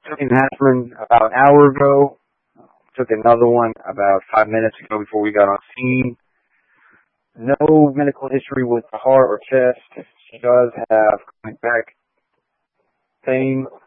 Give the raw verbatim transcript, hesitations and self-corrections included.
Took an aspirin about an hour ago. Took another one about five minutes ago before we got on scene. No medical history with the heart or chest. She does have chronic back pain